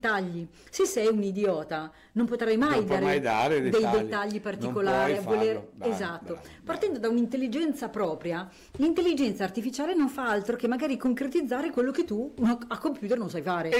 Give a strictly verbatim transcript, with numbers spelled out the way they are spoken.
dettagli. Se sei un idiota, non potrai mai Non puoi dare, mai dare dei dettagli. dettagli Non particolari. puoi A voler... farlo. Bravo, esatto. bravo, bravo. Partendo da un'intelligenza propria, l'intelligenza artificiale non fa altro che magari concretizzare quello che tu a computer non sai fare.